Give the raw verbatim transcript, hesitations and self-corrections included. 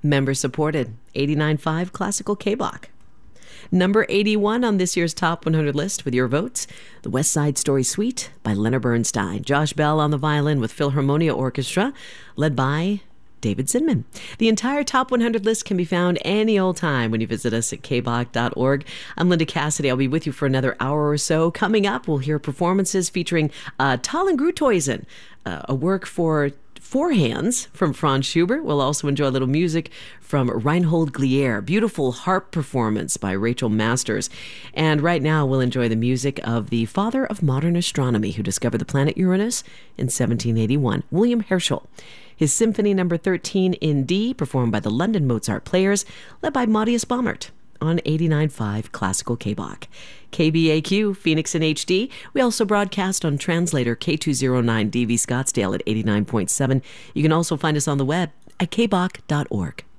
Member supported, eighty-nine point five Classical K-Bach. Number eighty-one on this year's Top one hundred list with your votes, The West Side Story Suite by Leonard Bernstein. Josh Bell on the violin with Philharmonia Orchestra, led by David Zinman. The entire Top one hundred list can be found any old time when you visit us at k bach dot org. I'm Linda Cassidy. I'll be with you for another hour or so. Coming up, we'll hear performances featuring uh, Tallinn Grutoisen, uh, a work for four hands from Franz Schubert. We'll also enjoy a little music from Reinhold Glier, beautiful harp performance by Rachel Masters. And right now, we'll enjoy the music of the father of modern astronomy who discovered the planet Uranus in seventeen eighty-one, William Herschel. His Symphony Number thirteen in D, performed by the London Mozart Players, led by Matthias Baumert on eighty-nine point five Classical K-Bach. K B A Q, Phoenix in H D. We also broadcast on translator K two oh nine D V Scottsdale at eighty-nine point seven. You can also find us on the web at k bach dot org.